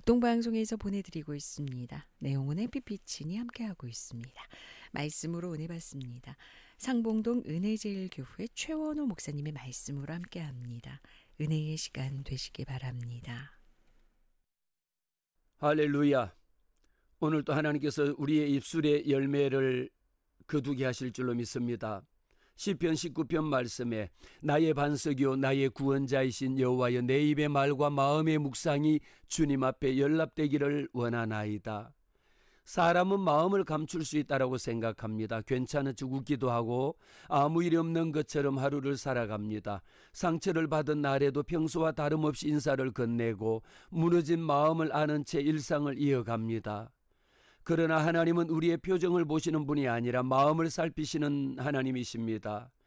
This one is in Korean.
목동방송에서 보내드리고 있습니다. 내용은 햇빛비친이 함께하고 있습니다. 말씀으로 은혜 받습니다. 상봉동 은혜제일교회 최원호 목사님의 말씀으로 함께합니다. 은혜의 시간 되시기 바랍니다. 할렐루야. 오늘 또 하나님께서 우리의 입술의 열매를 거두게 하실 줄로 믿습니다. 시편 19편 말씀에 나의 반석이요 나의 구원자이신 여호와여, 내 입의 말과 마음의 묵상이 주님 앞에 연락되기를 원하나이다. 사람은 마음을 감출 수 있다고 생각합니다. 괜찮은 척 웃기도 하고 아무 일 없는 것처럼 하루를 살아갑니다. 상처를 받은 날에도 평소와 다름없이 인사를 건네고 무너진 마음을 아는 채 일상을 이어갑니다. 그러나 하나님은 우리의 표정을 보시는 분이 아니라 마음을 살피시는 하나님이십니다.